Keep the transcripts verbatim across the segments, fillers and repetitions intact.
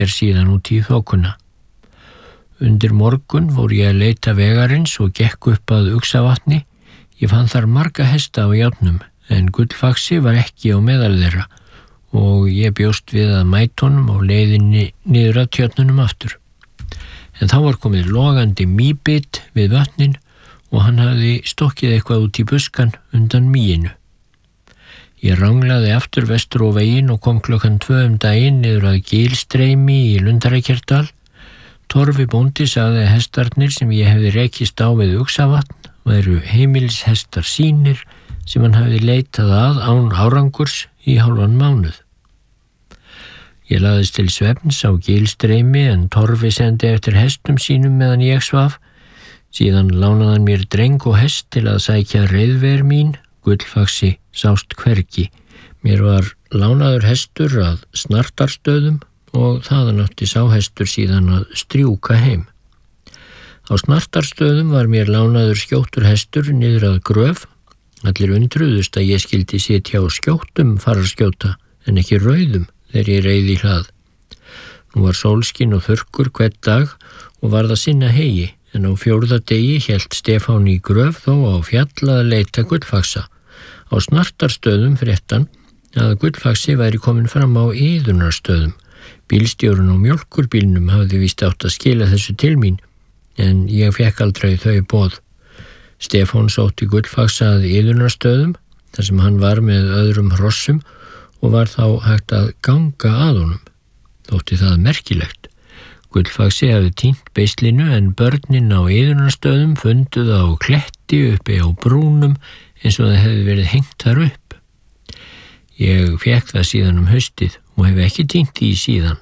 er síðan út í þokuna. Undir morgun fór ég að leita vegarins og gekk upp að Uxavatni. Ég fann þar marga hesta á járnum, en Gullfaxi var ekki á meðal þeirra og ég bjóst við að mæta honum á leiðinni niður að tjörnunum aftur. En þá var komið logandi mýbit við vatnin og hann hafði stokkið eitthvað út í buskan undan mýinu. Ég ranglaði aftur vestur á veginn og kom klukkan tvö um daginn niður að Gilstreymi í Lundareykjardal. Torfi bóndi sagði að hestarnir sem ég hefði rekist á við Uxavatn væru heimilishestar sínir sem hann hafði leitað að án árangurs í hálfan mánuð. Ég laðist til svefns á Gilstreymi en Torfi sendi eftir hestum sínum meðan ég svaf. Síðan lánaði hann mér dreng og hest til að sækja reiðver mín. Gullfaxi sást hvergi. Mér var lánaður hestur að Snartarstöðum og þaðan átti sá hestur síðan að strjúka heim. Á Snartarstöðum var mér lánaður skjóttur hestur niður að Gröf. Allir undruðust að ég skildi sitja á skjóttum fararskjóta en ekki rauðum þegar ég reið í hlað. Nú var sólskin og þurrkur hvern dag og varð að sinna heigi, en á fjórða degi hélt Stefán í Gröf þó á fjall að leita Gullfaxa. Á Snartarstöðum fréttan að Gullfaxi væri komin fram á Iðunarstöðum. Bílstjórinn á mjólkurbílnum hafði víst átt að skila þessu til mín, en ég fekk aldrei þau boð. Stefán sótti Gullfaxa að Iðunarstöðum, þar sem hann var með öðrum hrossum og var þá hægt að ganga að honum. Þótti það merkilegt. Gullfaxi hafði týnt beislinu en börnin á Iðunarstöðum fundu það á kletti uppi á brúnum eins og það hefði verið hengt þar upp. Ég fekk það síðan um haustið og hef ekki týnt því síðan.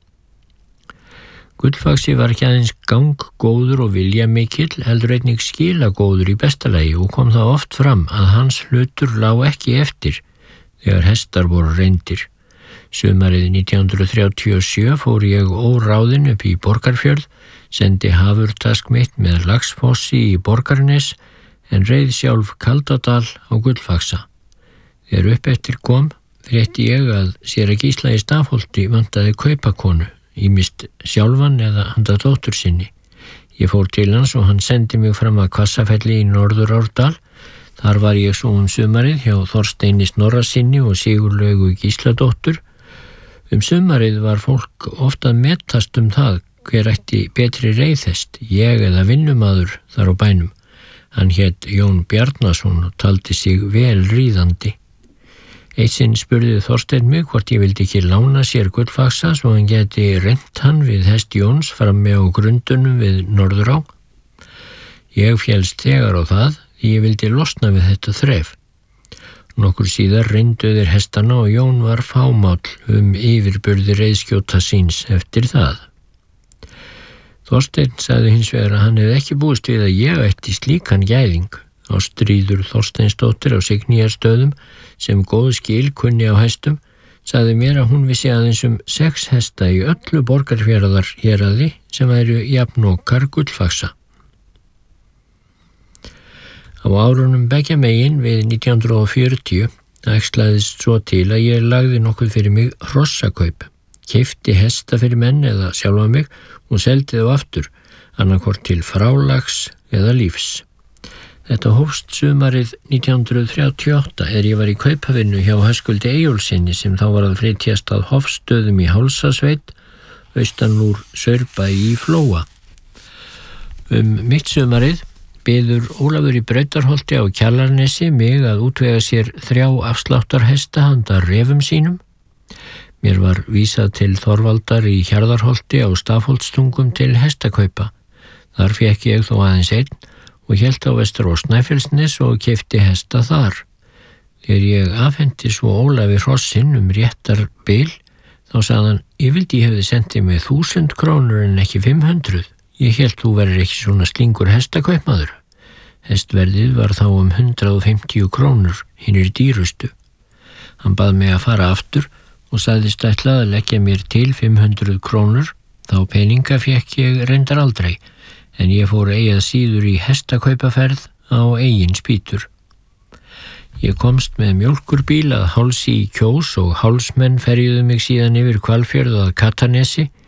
Gullfaxi var ekki aðeins ganggóður og viljamikill, heldur einnig skilagóður í besta lagi og kom það oft fram að hans hlutur lá ekki eftir þegar hestar voru reyndir. Sumarið nítján hundruð þrjátíu og sjö fór ég óráðinn upp í Borgarfjörð, sendi hafurtask mitt með Laxfossi í Borgarnes en reið sjálf Kaldadal á Gullfaxa. Þegar upp eftir kom, frétti ég að séra Gísla í Stafholti vantaði kaupakonu, ýmist sjálfan eða handa dóttur sinni. Ég fór til hans og hann sendi mig fram að Hvassafelli í Norðurárdal. Þar var ég svo um sumarið hjá Þorsteini Snorrasinni og Sigurlaugu Gísladóttur. Um sumarið var fólk oft að metast um það hver ætti betri reiðhest, ég eða vinnumaður þar á bænum. Hann hét Jón Bjarnason og taldi sig vel ríðandi. Eitt sinn spurði Þorsteinn mig hvort ég vildi ekki lána sér Gullfaxa svo hann geti reynt hann við hest Jóns frammi á grundunum við Norðurá. Ég féllst þegar á það því ég vildi losna við þetta þref. Nokkur síðar reyndu þeir hestana og Jón var fámáll um yfirburði reiðskjóta síns eftir það. Þorsteinn sagði hins vegar að hann hefði ekki búist við að ég ætti slíkan gæðing. Ástríður Þorsteinsdóttir á Signýjarstöðum sem góð skil kunni á hestum sagði mér að hún vissi aðeins um sex hesta í öllu Borgarfjarðar héraði sem væru jafnokar Gullfaxa. Á árunum beggja megin við nítján hundruð fjörutíu æxlaðist svo til að ég lagði nokkuð fyrir mig hrossakaup, keypti hesta fyrir menn eða sjálfa mig og seldi þá aftur, annarkvort til frálags eða lífs. Þetta hófst sumarið nítján hundruð þrjátíu og átta er ég var í kaupavinnu hjá Höskuldi Eyjólfssyni sem þá var að flytjast að Hofsstöðum í Hálsasveit, austan úr Saurbæ í Flóa. Um mitt sumarið biður Ólafur í Brautarholti á Kjalarnesi mig að útvega sér þrjá afsláttarhesta handa refum sínum. Mér var vísað til Þorvaldar í Hjarðarholti á Stafholtstungum til hestakaupa. Þar fékk ég þó aðeins einn og hélt á vestur á Snæfellsnes og keypti hesta þar. Þegar ég afhenti svo Ólafi hrossin um réttar bil, þá sagði hann, ég vildi ég hefði sendið með þúsund krónur en ekki fimm hundruð. Ég hélt þú verður ekki svona slingur hestakaupmaður. Hestverðið var þá um hundrað og fimmtíu krónur, hinir dýrustu. Hann bað mig að fara aftur og sagðist ætlað að leggja mér til fimm hundruð krónur, þá peninga fékk ég reyndar aldrei, en ég fór eigað síður í hestakaupaferð á eigin spýtur. Ég komst með mjólkurbíl að Hálsi í Kjós og hálsmenn ferjuðu mig síðan yfir Hvalfjörð að Katanesi.